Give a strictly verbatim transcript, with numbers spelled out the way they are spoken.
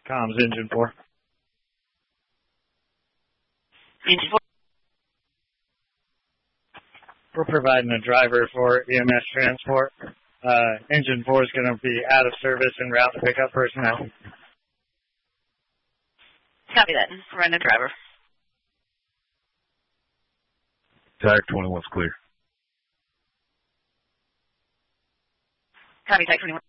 Comms engine four. Engine four. We're providing a driver for E M S transport. Uh, engine four is going to be out of service en route to pick up personnel. Copy that. Run the driver. Tiger twenty-one's clear. Copy, Tiger twenty-one.